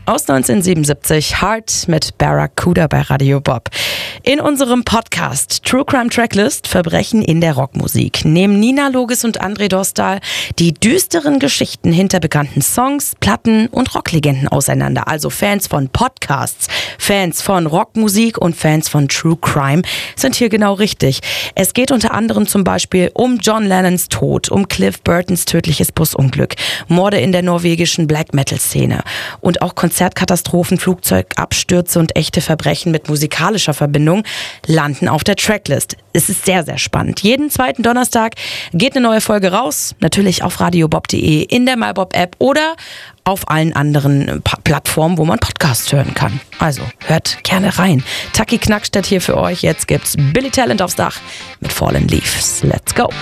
aus 1977, Heart mit Barracuda bei Radio Bob. In unserem Podcast True Crime Tracklist Verbrechen in der Rockmusik nehmen Nina Loges und André Dostal die düsteren Geschichten hinter bekannten Songs, Platten und Rocklegenden auseinander. Also Fans von Podcasts, Fans von Rockmusik und Fans von True Crime sind hier genau richtig. Es geht unter anderem zum Beispiel um John Lennons Tod, um Cliff Burtons tödliches Busunglück, Morde in der norwegischen Black-Metal-Szene und auch Konzertkatastrophen, Flugzeugabstürze und echte Verbrechen mit musikalischer Verbindung landen auf der Tracklist. Es ist sehr, sehr spannend. Jeden zweiten Donnerstag geht eine neue Folge raus, natürlich auf radiobob.de, in der MyBob-App oder auf allen anderen Plattformen, wo man Podcasts hören kann. Also hört gerne rein. Taki Knackstedt hier für euch. Jetzt gibt's Billy Talent aufs Dach mit Fallen Leaves. Let's go!